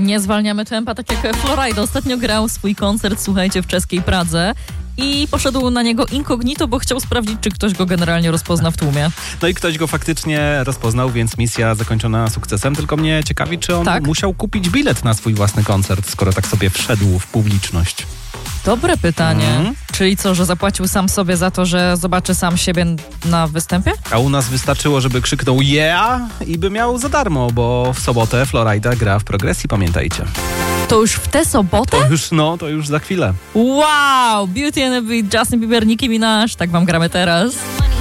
Nie zwalniamy tempa, tak jak Florida. Ostatnio grał swój koncert, słuchajcie, w czeskiej Pradze i poszedł na niego incognito, bo chciał sprawdzić, czy ktoś go generalnie rozpozna w tłumie. No i ktoś go faktycznie rozpoznał, więc misja zakończona sukcesem. Tylko mnie ciekawi, czy on musiał kupić bilet na swój własny koncert, skoro tak sobie wszedł w publiczność. Dobre pytanie. Czyli co, że zapłacił sam sobie za to, że zobaczy sam siebie na występie? A u nas wystarczyło, żeby krzyknął yeah i by miał za darmo, bo w sobotę Florida gra w Progresji, pamiętajcie. To już w tę sobotę? To już za chwilę. Wow! Beauty and the Beat, Justin Bieber, Nicki Minaj. Tak wam gramy teraz.